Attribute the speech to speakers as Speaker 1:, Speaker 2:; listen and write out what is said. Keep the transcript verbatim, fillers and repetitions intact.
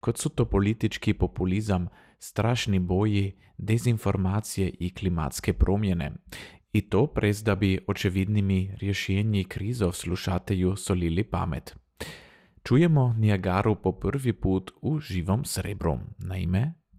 Speaker 1: kot su to politički populizam, strašni boji, dezinformacije i klimatske promjene. I to prez da bi očevidnimi rješenji krizov slušatelju solili pamet. Čujemo Niagaru po prvi put u živom srebru. Naime,